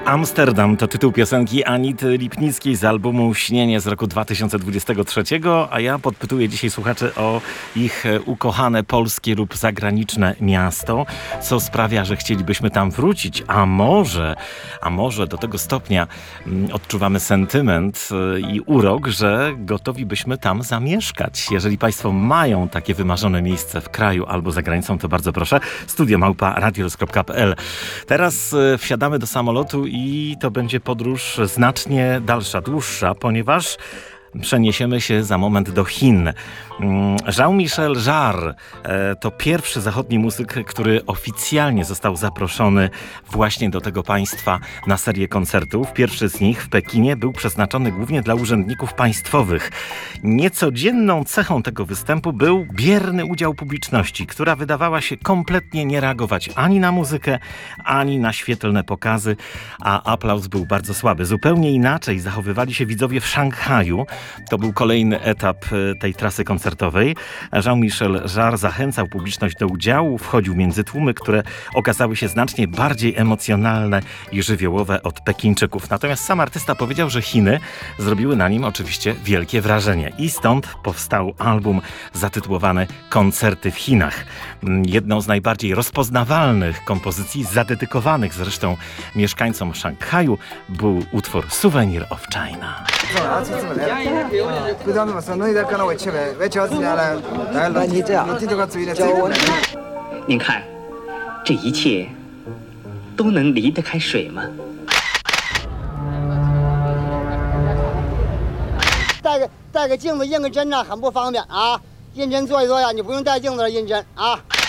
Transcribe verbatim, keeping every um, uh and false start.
Amsterdam to tytuł piosenki Anity Lipnickiej z albumu Śnienie z roku dwa tysiące dwudziestego trzeciego, a ja podpytuję dzisiaj słuchaczy o ich ukochane polskie lub zagraniczne miasto, co sprawia, że chcielibyśmy tam wrócić, a może, a może do tego stopnia odczuwamy sentyment i urok, że gotowi byśmy tam zamieszkać. Jeżeli Państwo mają takie wymarzone miejsce w kraju albo za granicą, to bardzo proszę. Studio małpa radioluz kropka pe el. Teraz wsiadamy do samolotu i to będzie podróż znacznie dalsza, dłuższa, ponieważ przeniesiemy się za moment do Chin. Jean-Michel Jarre to pierwszy zachodni muzyk, który oficjalnie został zaproszony właśnie do tego państwa na serię koncertów. Pierwszy z nich w Pekinie był przeznaczony głównie dla urzędników państwowych. Niecodzienną cechą tego występu był bierny udział publiczności, która wydawała się kompletnie nie reagować ani na muzykę, ani na świetlne pokazy, a aplauz był bardzo słaby. Zupełnie inaczej zachowywali się widzowie w Szanghaju. To był kolejny etap tej trasy koncertowej. Jean-Michel Jarre zachęcał publiczność do udziału, wchodził między tłumy, które okazały się znacznie bardziej emocjonalne i żywiołowe od Pekińczyków. Natomiast sam artysta powiedział, że Chiny zrobiły na nim oczywiście wielkie wrażenie. I stąd powstał album zatytułowany Koncerty w Chinach. Jedną z najbardziej rozpoznawalnych kompozycji, zadedykowanych zresztą mieszkańcom Szanghaju, był utwór Souvenir of China. 不知道那么深，侬现在跟到回去呗，回去之前呢，来了，你这样，你这个注意的， 您看，这一切都能离得开水吗？ 带个带个镜子印个针呢，很不方便啊。印针做一做呀，你不用带镜子印针啊。